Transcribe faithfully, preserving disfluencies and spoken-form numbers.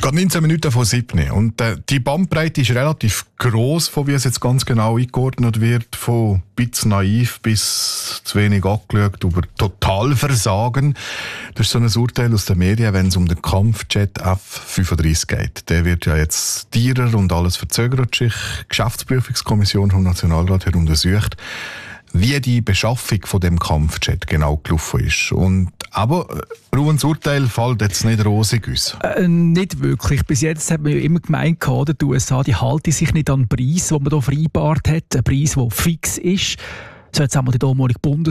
Es geht neunzehn Minuten vor sieben. Und äh, die Bandbreite ist relativ gross, von wie es jetzt ganz genau eingeordnet wird. Von ein bisschen naiv bis zu wenig angeschaut über Totalversagen. Das ist so ein Urteil aus den Medien, wenn es um den Kampfjet F fünfunddreißig geht. Der wird ja jetzt teurer und alles verzögert sich. Die Geschäftsprüfungskommission vom Nationalrat hat untersucht, wie die Beschaffung von dem Kampfjet genau gelaufen ist. Und, aber Ruhens Urteil fällt jetzt nicht rosig aus. Äh, nicht wirklich. Bis jetzt hat man ja immer gemeint, die U S A die halten sich nicht an den Preis, den man hier vereinbart hat. Ein Preis, der fix ist. So hat es einmal die damalige Bundes